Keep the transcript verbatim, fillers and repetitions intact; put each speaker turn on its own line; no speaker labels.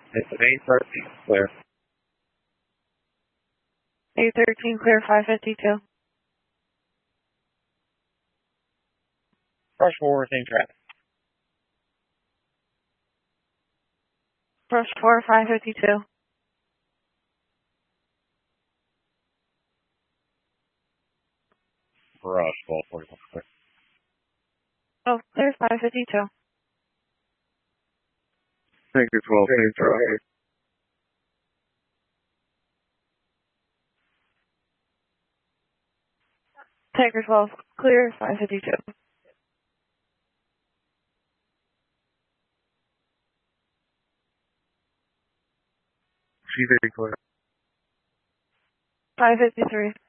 It's an eight thirteen, clear.
eight thirteen, clear, five fifty-two.
Brush forward, same traffic.
Brush four, five fifty-two.
Brush, twelve forty-one, clear.
Oh, clear, five fifty-two.
Thank you, twelve, same traffic.
Tiger twelve, clear, five fifty-two.
G V clear.
five fifty-three.